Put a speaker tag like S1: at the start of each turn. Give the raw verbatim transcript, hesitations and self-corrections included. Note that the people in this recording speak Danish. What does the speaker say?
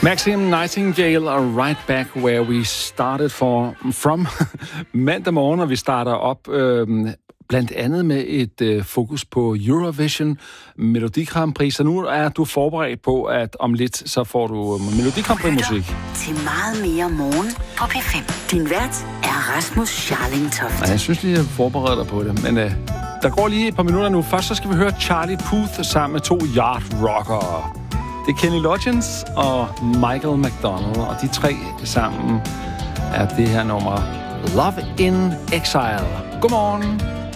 S1: Maxim Nightingale og Right Back Where We Started for, From mandag morgen, og vi starter op øh, blandt andet med et øh, fokus på Eurovision Melodi Grand Prix. Så nu er du forberedt på, at om lidt så får du Melodi Grand Prix musik.
S2: Til meget mere morgen på P fem. Din vært er Rasmus Scharling-Toft.
S1: Ja, jeg synes lige, jeg forbereder dig på det, men øh, der går lige et par minutter nu. Først så skal vi høre Charlie Puth sammen med to yard rockere. Det er Kenny Loggins og Michael McDonald, og de tre sammen er det her nummer Love in Exile. Godmorgen.